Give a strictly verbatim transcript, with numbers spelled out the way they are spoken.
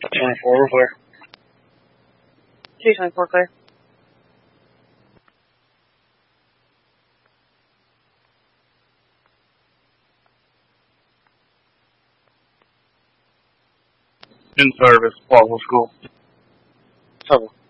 twenty-four, clear. two twenty-four, clear. In service, Plaza School. Total.